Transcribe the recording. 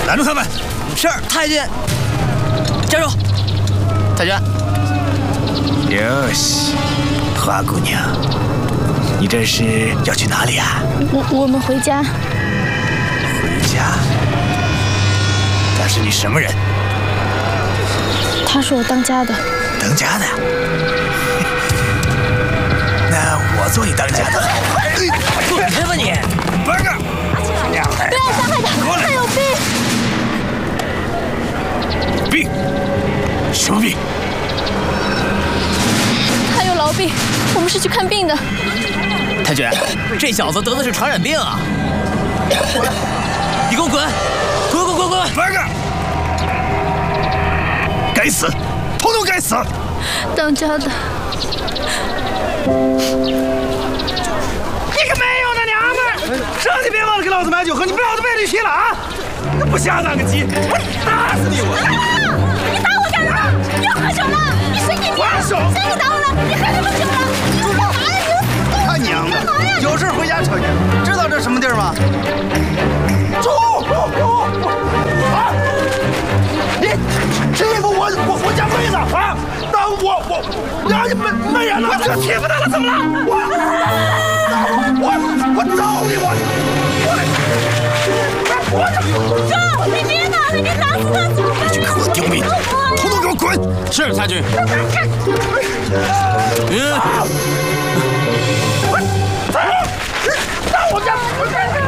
拦住他们！ 是，太君。站住！太君。 哟西，花姑娘，你这是要去哪里啊？ 我们回家。 回家？但是你什么人？ 他是我当家的。 当家的？那我做你当家的。 滚开吧你！ 八个！ 不要伤害他，他有病。 病？什么病？ 他有痨病，我们是去看病的。 太君，这小子得的是传染病啊！你给我滚！滚！ 八个！该死，统统该死！ 当家的。 你个没用的娘们儿！这你别忘了给老子买酒喝，你不要都别驴皮了啊！不瞎当个鸡，打死你我！ 你打我干啥？你要喝酒了？你神经病！谁你打我了？你喝什么酒了？你干嘛呀？ 他娘的，有事回家扯去，知道这什么地儿吗？ 住！啊！你欺负我家妹子啊！当我让你没人了，这欺负他了怎么了？我揍你！ 哥，你别打了，你打死他！ 你去给我丢命！统统给我滚！ 是太君。